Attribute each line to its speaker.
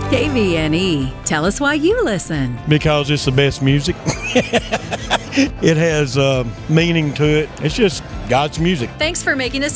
Speaker 1: KVNE. Tell us why you listen.
Speaker 2: Because it's the best music. It has meaning to it. It's just God's music.
Speaker 1: Thanks for making us